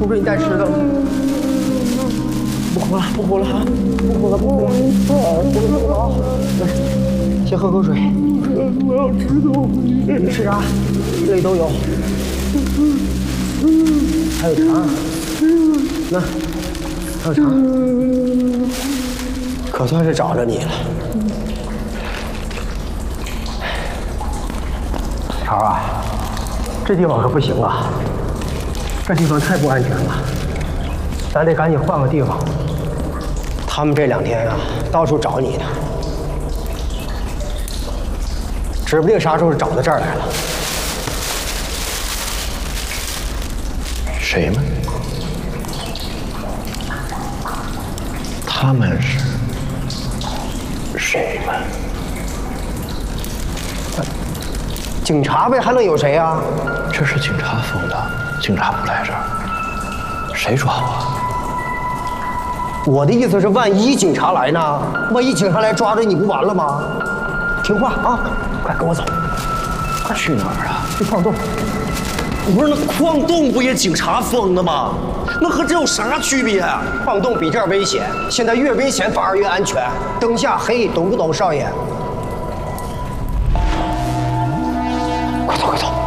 给你带吃的。不哭了，不哭了啊！不哭了，不哭了，不哭了啊！先喝口水。我要吃东西。你吃啥？这里都有。还有肠。那还有肠。可算是找着你了。肠啊，这地方可不行啊，这地方太不安全了，咱得赶紧换个地方。他们这2天啊，到处找你呢，指不定啥时候找到这儿来了。 谁们？他们是谁们？ 警察呗，还能有谁啊？ 这是警察封的，警察不来这儿，谁抓我？ 我的意思是，万一警察来呢？万一警察来抓着你，不完了吗？听话啊，快跟我走。 快去哪儿啊？ 去矿洞。 不是，那矿洞不也警察封的吗？那和这有啥区别啊？ 矿洞比这儿危险，现在越危险反而越安全。灯下黑，懂不懂，少爷？ 快走，快走！